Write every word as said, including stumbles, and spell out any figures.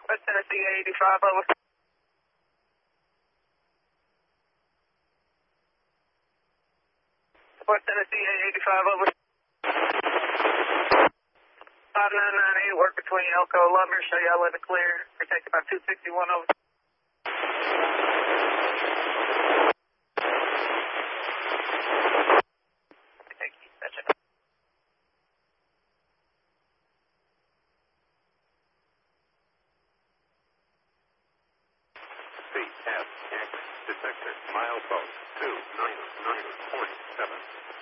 West Tennessee eighty-five, over. West Tennessee eighty-five, over. five nine nine eight, work between Elko Lumber, show y'all in the clear. Protected by two sixty-one, over. Thank you, that's it. C S X detector milepost two nine nine point seven.